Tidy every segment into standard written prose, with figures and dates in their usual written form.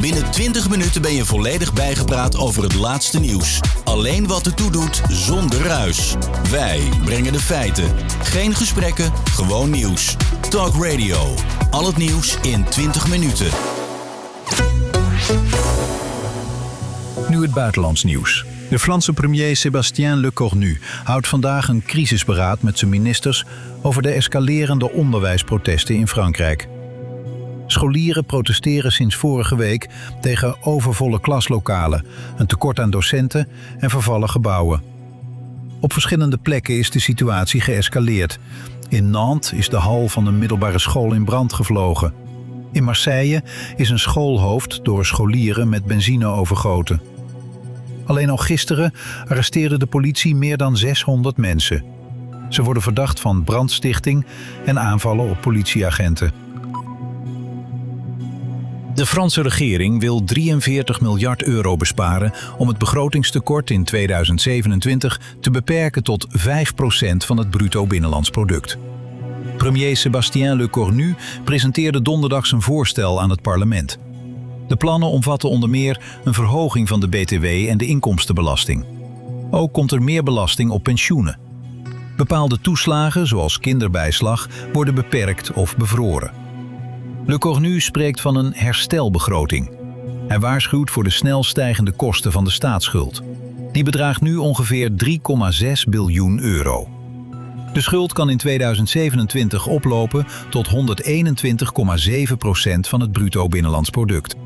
Binnen 20 minuten ben je volledig bijgepraat over het laatste nieuws. Alleen wat ertoe doet, zonder ruis. Wij brengen de feiten. Geen gesprekken, gewoon nieuws. Talk Radio. Al het nieuws in 20 minuten. Nu het buitenlands nieuws. De Franse premier Sébastien Lecornu houdt vandaag een crisisberaad met zijn ministers over de escalerende onderwijsprotesten in Frankrijk. Scholieren protesteren sinds vorige week tegen overvolle klaslokalen, een tekort aan docenten en vervallen gebouwen. Op verschillende plekken is de situatie geëscaleerd. In Nantes is de hal van een middelbare school in brand gevlogen. In Marseille is een schoolhoofd door scholieren met benzine overgoten. Alleen al gisteren arresteerde de politie meer dan 600 mensen. Ze worden verdacht van brandstichting en aanvallen op politieagenten. De Franse regering wil 43 miljard euro besparen om het begrotingstekort in 2027 te beperken tot 5% van het bruto binnenlands product. Premier Sébastien Lecornu presenteerde donderdag zijn voorstel aan het parlement. De plannen omvatten onder meer een verhoging van de BTW en de inkomstenbelasting. Ook komt er meer belasting op pensioenen. Bepaalde toeslagen, zoals kinderbijslag, worden beperkt of bevroren. Lecornu spreekt van een herstelbegroting. Hij waarschuwt voor de snel stijgende kosten van de staatsschuld. Die bedraagt nu ongeveer 3,6 biljoen euro. De schuld kan in 2027 oplopen tot 121,7% van het bruto binnenlands product.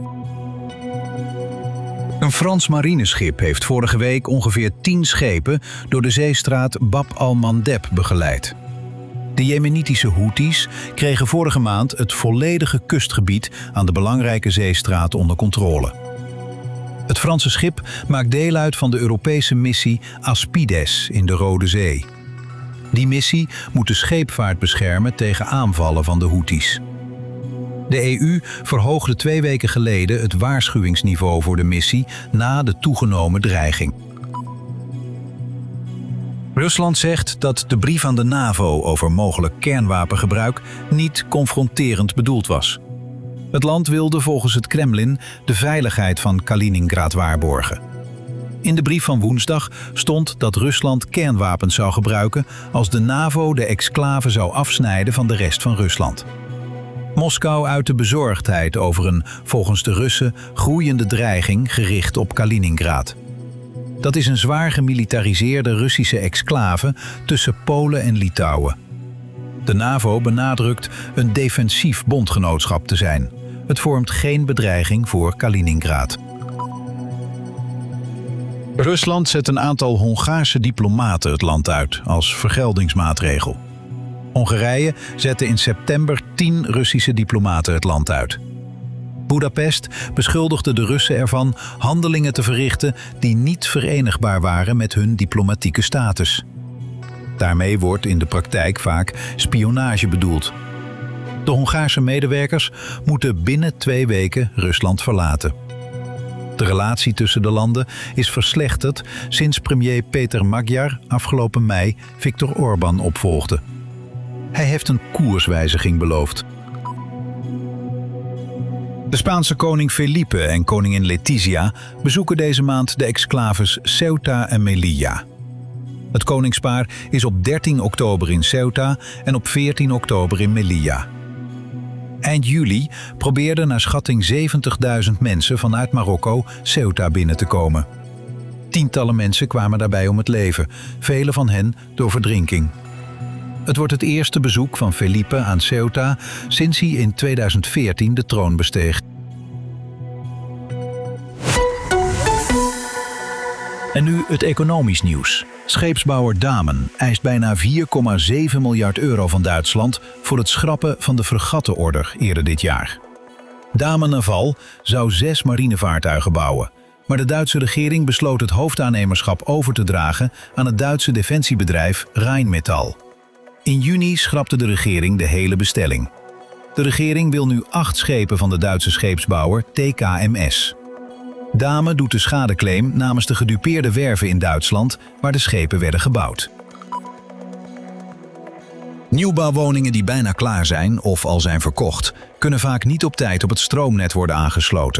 Een Frans marineschip heeft vorige week ongeveer 10 schepen door de zeestraat Bab al-Mandeb begeleid. De Jemenitische Houthis kregen vorige maand het volledige kustgebied aan de belangrijke zeestraat onder controle. Het Franse schip maakt deel uit van de Europese missie Aspides in de Rode Zee. Die missie moet de scheepvaart beschermen tegen aanvallen van de Houthis. De EU verhoogde 2 weken geleden het waarschuwingsniveau voor de missie na de toegenomen dreiging. Rusland zegt dat de brief aan de NAVO over mogelijk kernwapengebruik niet confronterend bedoeld was. Het land wilde volgens het Kremlin de veiligheid van Kaliningrad waarborgen. In de brief van woensdag stond dat Rusland kernwapens zou gebruiken als de NAVO de exclave zou afsnijden van de rest van Rusland. Moskou uitte bezorgdheid over een, volgens de Russen, groeiende dreiging gericht op Kaliningrad. Dat is een zwaar gemilitariseerde Russische exclave tussen Polen en Litouwen. De NAVO benadrukt een defensief bondgenootschap te zijn. Het vormt geen bedreiging voor Kaliningrad. Rusland zet een aantal Hongaarse diplomaten het land uit als vergeldingsmaatregel. Hongarije zette in september 10 Russische diplomaten het land uit. Budapest beschuldigde de Russen ervan handelingen te verrichten die niet verenigbaar waren met hun diplomatieke status. Daarmee wordt in de praktijk vaak spionage bedoeld. De Hongaarse medewerkers moeten binnen 2 weken Rusland verlaten. De relatie tussen de landen is verslechterd sinds premier Peter Magyar afgelopen mei Viktor Orbán opvolgde. Hij heeft een koerswijziging beloofd. De Spaanse koning Felipe en koningin Letizia bezoeken deze maand de exclaves Ceuta en Melilla. Het koningspaar is op 13 oktober in Ceuta en op 14 oktober in Melilla. Eind juli probeerden naar schatting 70.000 mensen vanuit Marokko Ceuta binnen te komen. Tientallen mensen kwamen daarbij om het leven, vele van hen door verdrinking. Het wordt het eerste bezoek van Felipe aan Ceuta sinds hij in 2014 de troon besteeg. En nu het economisch nieuws. Scheepsbouwer Damen eist bijna 4,7 miljard euro van Duitsland voor het schrappen van de fregattenorder eerder dit jaar. Damen Naval zou 6 marinevaartuigen bouwen, maar de Duitse regering besloot het hoofdaannemerschap over te dragen aan het Duitse defensiebedrijf Rheinmetall. In juni schrapte de regering de hele bestelling. De regering wil nu 8 schepen van de Duitse scheepsbouwer TKMS. Damen doet de schadeclaim namens de gedupeerde werven in Duitsland waar de schepen werden gebouwd. Nieuwbouwwoningen die bijna klaar zijn of al zijn verkocht, kunnen vaak niet op tijd op het stroomnet worden aangesloten.